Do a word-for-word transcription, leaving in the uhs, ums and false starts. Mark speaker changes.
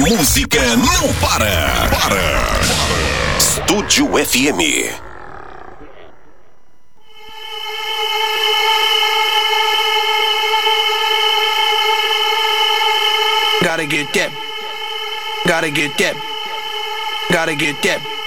Speaker 1: música não para. Para. Estúdio F M.
Speaker 2: Gotta get that. Gotta get that. Gotta get that.